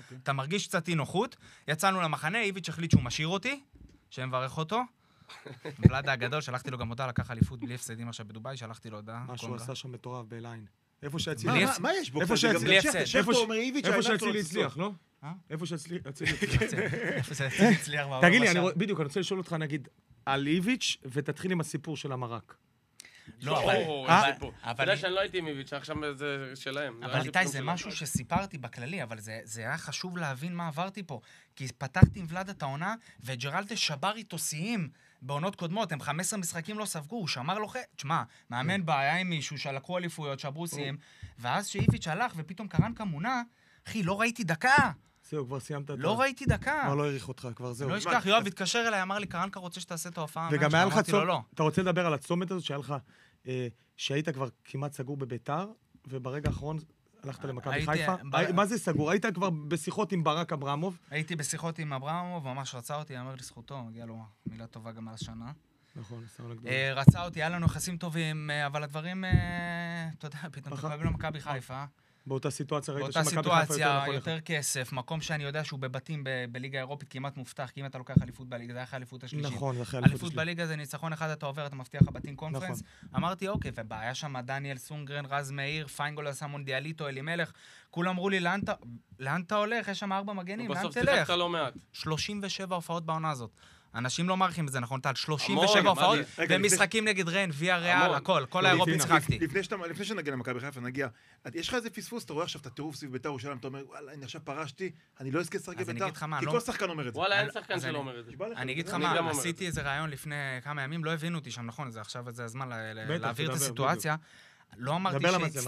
אתה מרגיש קצת אי נוחות, יצאנו למחנה, איביץ' החליט שהוא משאיר אותי, שמברך אותו. ולדה הגדול, שלחתי לו גם הודעה, לקח אליפות בלי הפסדים עכשיו בדובאי, שלחתי לו הודעה. מה שהוא עשה שם מטורף בליין. איפה שהציל... מה יש בו? איפה שהציל הצליח, לא? איפה שהציל הצליח. תגיד לי, בדיוק, אני רוצה לשאול אותך, נגיד, על איביץ' ותתחיל עם הסיפור של המרק. לא, אתה יודע שאני לא הייתי עם איביץ', עכשיו זה שלהם. אבל איתי, זה משהו שסיפרתי בכללי, אבל זה היה חשוב להבין מה עברתי פה. כי פתחתי עם ולד את העונה, וג'רלטה שבר איתו שיאים בעונות קודמות, הם 15 משחקים לא ספגו, הוא שמר לו תשמע, מאמן בעיה עם מישהו שלקחו אליפויות, שברו שיאים, ואז שאיביץ' הלך ופתאום קרנקה מונה, אחי, לא ראיתי דקה. זהו, כבר סיימת את זה. לא ראיתי דקה. כבר לא העריך אותך, כבר זהו. לא ישכח, יואב התקשר אליי, אמר לי, קרנקה רוצה שתעשה את ההופעה. וגם היה לך צומת, אתה רוצה לדבר על הצומת הזאת, שהיה לך, שהיית כבר כמעט סגור בביתר, וברגע האחרון הלכת למכבי חיפה. מה זה סגור? היית כבר בשיחות עם ברק אברמוב? הייתי בשיחות עם אברמוב, ממש רצה אותי, אמר לי זכותו, מגיע לו מילה טובה גם על השנה. נכון, רצה אותי, היה לנו יחסים טובים, אבל הדברים, אתה יודע, פתאום תקבלו למכבי חיפה. באותה סיטואציה ראית שמכבי חיפה יותר נכון לך. באותה סיטואציה, יותר כסף, מקום שאני יודע שהוא בבתים בליגה האירופית כמעט מובטח, כי אם אתה לוקח אליפות בליגה, זה היה אחרי האליפות השלישית. נכון, זה אחרי אליפות בליגה זה ניצחון אחד, אתה עובר, אתה מבטיח הבתים קונפרנס. אמרתי, אוקיי, ובעיה שם דניאל סונגרן, רז מאיר, פיינגול עשה מונדיאליטו, אלימלך, כולם אמרו לי, לאן אתה הולך? יש שם 4 מגנים, לאן תלך? 37 הופעות בעונה הזאת. אנשים לא מעריכים את זה, נכון? טל, 37 הופעות, ומשחקים נגד רן, ויה ריאל, הכל, כל האירופית שחקתי. לפני שנגיע למכבי חיפה, נגיע, יש לך איזה פספוס, אתה רואה עכשיו את הטירוף סביב ביתר ירושלים, אתה אומר, וואלה, אני עכשיו פרשתי, אני לא אזכה לשחק בביתר, כי כל שחקן אומר את זה. וואלה, אין שחקן שלא אומר את זה. אני אגיד לך מה, עשיתי איזה רעיון לפני כמה ימים, לא הבינו אותי שם, נכון, זה עכשיו זה הזמן להעביר את הסיטואציה. לא אמרתי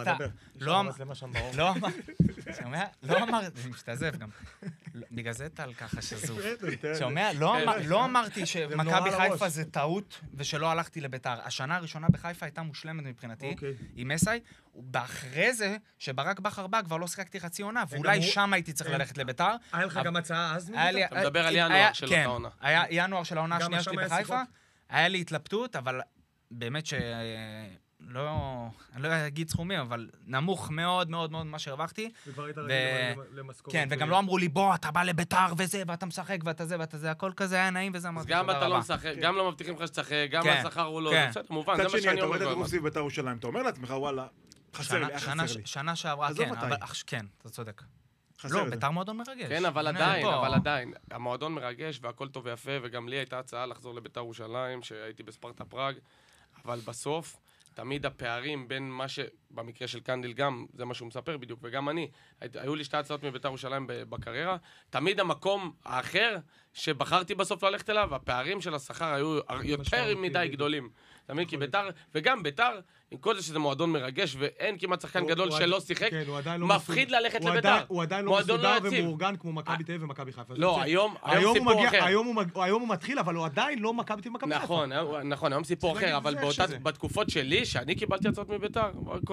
לא אמרתי, זה משתזף גם. בגלל זה טל ככה שזוף. לא אמרתי שמכבי חיפה זה טעות ושלא הלכתי לביתר. השנה הראשונה בחיפה הייתה מושלמת מבחינתי, עם מסי, ואחרי זה, שברק בכר בא, כבר לא שחקתי חצי עונה, ואולי שם הייתי צריך ללכת לביתר. היה לך גם הצעה אז? אתה מדבר על ינואר של העונה. היה ינואר של העונה השנייה שלי בחיפה. היה לי התלבטות, אבל באמת אני לא אגיד סכומים, אבל נמוך מאוד מאוד מאוד מה שהרווחתי. וכבר היית רגיל למשכורת. כן, וגם לא אמרו לי, בוא, אתה בא לביתר וזה, ואתה משחק, ואתה זה, ואתה זה, הכל כזה היה נעים וזה אמרתי, גם אתה לא משחק, גם לא מבטיחים לך שתשחק, גם השכר הוא לא, בסדר, מובן, זה מה שאני אומר. אתה רואה את הרוסי ביתר ירושלים, אתה אומר לעצמך, וואלה, חסר לי. שנה שעברה, כן, אתה צודק. לא, ביתר מועדון מרגש. כן, אבל עדיין, המועדון מרגש והכל טוב ויפה, וגם לי הייתה הצעה לחזור לביתר ירושלים, שהייתי בספרטה פראג, אבל בסוף תמיד הפערים בין מה שבמקרה של קנדיל גם, זה מה שהוא מספר בדיוק, וגם אני, היו לי 2 הצעות מביתר ירושלים בקריירה, תמיד המקום האחר שבחרתי בסוף ללכת אליו, הפערים של השכר היו יותר מדי גדולים. תמיד כי ביתר, וגם ביתר, עם כל זה שזה מועדון מרגש, ואין כמעט שחקן גדול שלא שיחק, מפחיד ללכת לביתר. הוא עדיין לא מסודר ומאורגן כמו מכבי תל אביב ומכבי חיפה. לא, היום סיפור אחר. היום הוא מתחיל, אבל הוא עדיין לא מכבי תל אביב ומכבי חיפה. נכון, היום סיפור אחר, אבל בתקופות שלי, שאני קיבלתי הצעות מביתר,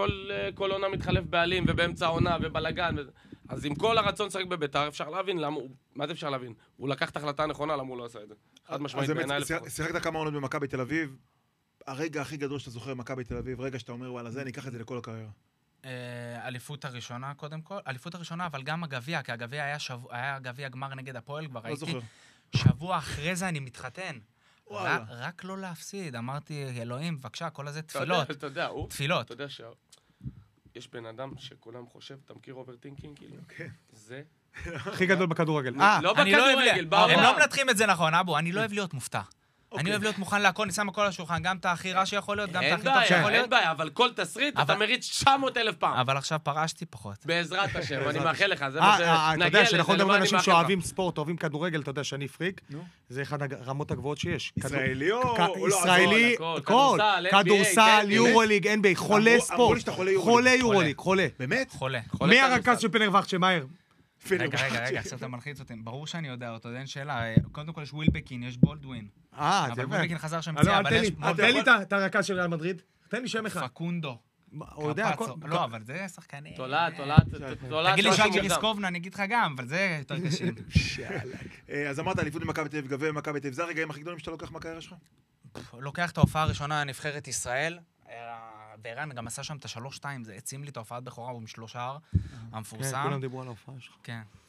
כל עונה מתחלף בעלים, ובאמצע העונה, ובלגן, אז עם כל הרצון לשחק בביתר, אפשר להבין למה, מה זה אפשר להבין? הוא לקח את ההחלטה הנכונה, למה הוא לא עשה את זה. חד משמעית בעיניי לפחות. שיחקת כמה עונות במכבי תל אביב, הרגע הכי גדול שאתה זוכר במכבי תל אביב, רגע שאתה אומר, וואלה, זה, אני אקח את זה לכל הקריירה. אליפות הראשונה קודם כל, אליפות הראשונה, אבל גם הגביע, כי הגביע היה גביע גמר נגד הפועל, כבר ראיתי. שבוע אחרי זה אני מתחתן. רק לא להפסיד, אמרתי, אלוהים, בבקשה, כל הזה תפילות. תפילות. אתה יודע שיש בן אדם שכולם חושב, אתה מכיר אוברטינקינג, כאילו? זה הכי גדול בכדורגל. לא בכדורגל, הם לא מנתחים את זה נכון, אבו, אני לא אוהב להיות מופתע. אני אוהב להיות מוכן להכל, אני שם הכל על השולחן, גם את הכי רע שיכול להיות, גם את הכי טוב שיכול להיות. אין בעיה, אבל כל תסריט אתה מריץ 900,000 פעם. אבל עכשיו פרשתי פחות. בעזרת השם, אני מאחל לך, זה מה אתה יודע שאנחנו מדברים על אנשים שאוהבים ספורט, אוהבים כדורגל, אתה יודע שאני פריק, זה אחד הרמות הגבוהות שיש. ישראלי או... ישראלי, כדורסל, יורוליג, NBA, חולה ספורט. חולה יורוליג, חולה. באמת? חולה. מי הרכז של פנרבכט שמהר? רגע, עכשיו אתה מלחיץ אותי. ברור שאני יודע אותו, אין שאלה. קודם כל יש ווילבקין, יש בולדווין. אבל ווילבקין חזר שם מציאה, אבל יש... תן לי את הרכז של ריאל מדריד. תן לי שם אחד. פקונדו. הוא יודע הכל. לא, אבל זה שחקנים. תולעת. תגיד לי שאג'י ריסקובנה, אני אגיד לך גם, אבל זה יותר קשים. אז אמרת, אליפות במכבי תל אביב, גביע במכבי תל אביב, זה הרגעים הכי גדולים שאתה לוקח מהקריירה שלך? לוקח את ההופעה הראשונה, נבחרת ישראל. וערן גם עשה שם את ה3-2, זה עצים לי את ההופעת בכורה, הוא משלושה המפורסם. כולם דיברו על ההופעה שלך. כן.